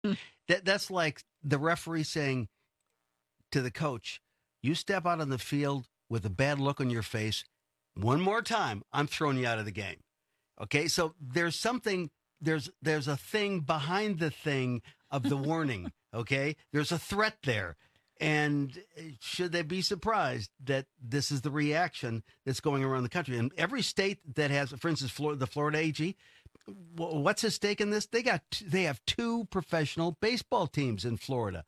That's like the referee saying to the coach, "You step out on the field with a bad look on your face one more time, I'm throwing you out of the game." Okay, so there's something. There's a thing behind the thing of the warning. Okay, there's a threat there. And should they be surprised that this is the reaction that's going around the country? And every state that has, for instance, the Florida AG, what's at stake in this? They have two professional baseball teams in Florida.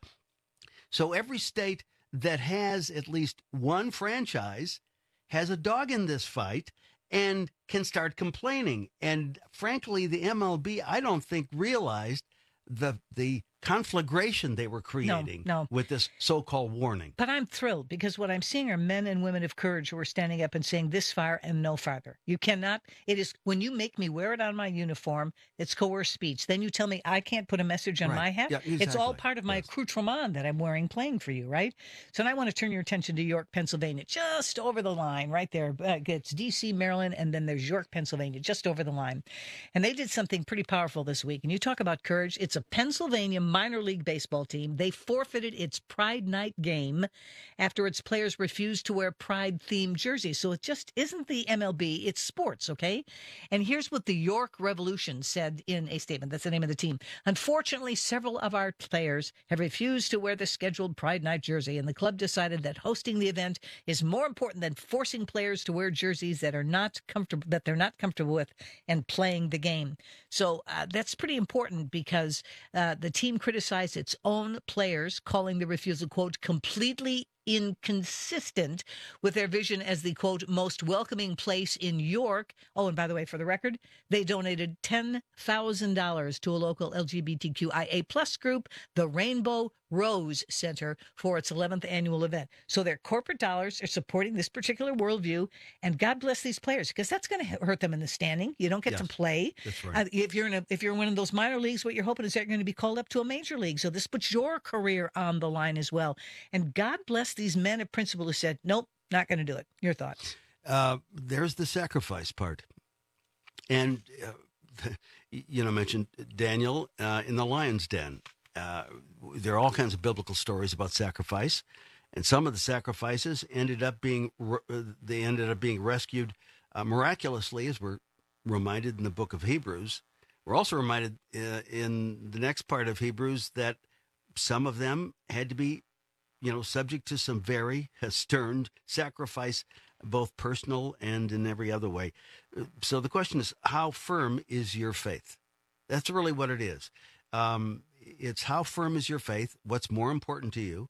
So every state that has at least one franchise has a dog in this fight and can start complaining. And frankly, the MLB, I don't think realized the conflagration they were creating No. with this so-called warning. But I'm thrilled because what I'm seeing are men and women of courage who are standing up and saying this far and no farther. You cannot, it is, when you make me wear it on my uniform, it's coerced speech. Then you tell me I can't put a message on my hat. Yeah, exactly. It's all part of my accoutrement that I'm wearing playing for you, right? So now I want to turn your attention to York, Pennsylvania, just over the line right there. It's D.C., Maryland, and then there's York, Pennsylvania, just over the line. And they did something pretty powerful this week. And you talk about courage. It's a Pennsylvania minor league baseball team. They forfeited its Pride Night game after its players refused to wear Pride-themed jerseys. So it just isn't the MLB. It's sports, okay? And here's what the York Revolution said in a statement. That's the name of the team. Unfortunately, several of our players have refused to wear the scheduled Pride Night jersey, and the club decided that hosting the event is more important than forcing players to wear jerseys that they're not comfortable with and playing the game. So that's pretty important because the team criticized its own players, calling the refusal, quote, completely inconsistent with their vision as the, quote, most welcoming place in York. Oh, and by the way, for the record, they donated $10,000 to a local LGBTQIA plus group, the Rainbow Rose Center, for its 11th annual event. So their corporate dollars are supporting this particular worldview, and God bless these players, because that's going to hurt them in the standing. You don't get to play. That's right. If you're in one of those minor leagues, what you're hoping is that you're going to be called up to a major league. So this puts your career on the line as well. And God bless these men of principle who said, nope, not going to do it. Your thoughts? There's the sacrifice part. And, mentioned Daniel in the lion's den. There are all kinds of biblical stories about sacrifice. And some of the sacrifices ended up being rescued miraculously, as we're reminded in the book of Hebrews. We're also reminded in the next part of Hebrews that some of them had to be subject to some very stern sacrifice, both personal and in every other way. So the question is, how firm is your faith? That's really what it is. It's how firm is your faith? What's more important to you?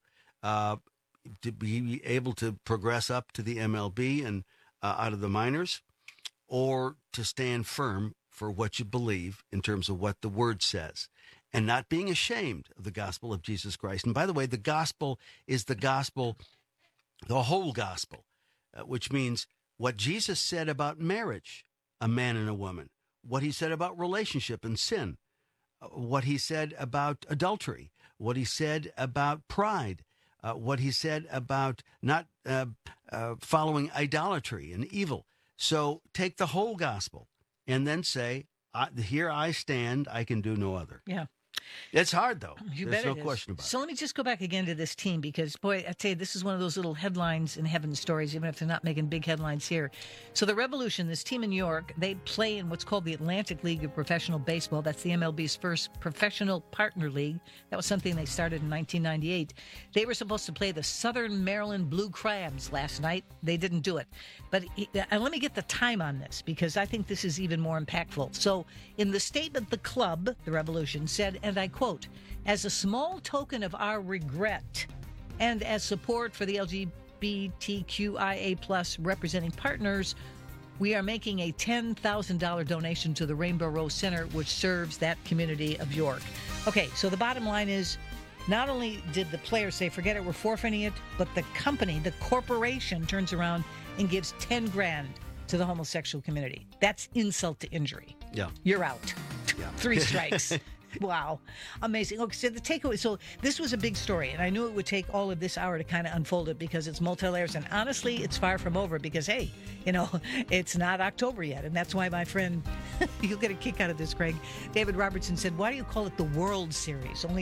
To be able to progress up to the MLB and out of the minors, or to stand firm for what you believe in terms of what the word says, and not being ashamed of the gospel of Jesus Christ. And by the way, the gospel is the gospel, the whole gospel, which means what Jesus said about marriage, a man and a woman, what he said about relationship and sin, what he said about adultery, what he said about pride, what he said about not following idolatry and evil. So take the whole gospel and then say, here I stand, I can do no other. Yeah. It's hard, though. There's no question about it. So let me just go back again to this team, because, boy, I tell you, this is one of those little headlines in heaven stories, even if they're not making big headlines here. So the Revolution, this team in New York, they play in what's called the Atlantic League of Professional Baseball. That's the MLB's first professional partner league. That was something they started in 1998. They were supposed to play the Southern Maryland Blue Crabs last night. They didn't do it. But let me get the time on this, because I think this is even more impactful. So in the statement, the club, the Revolution, said, and I quote, as a small token of our regret and as support for the LGBTQIA plus representing partners, we are making a $10,000 donation to the Rainbow Rose Center, which serves that community of York. Okay, so the bottom line is, not only did the players say, forget it, we're forfeiting it, but the company, the corporation, turns around and gives 10 grand to the homosexual community. That's insult to injury. Yeah. You're out. Yeah. 3 strikes. Wow. Amazing. Okay, so the takeaway. So this was a big story, and I knew it would take all of this hour to kind of unfold it because it's multi-layers. And honestly, it's far from over because, hey, it's not October yet. And that's why my friend, you'll get a kick out of this, Craig. David Robertson said, why do you call it the World Series? Only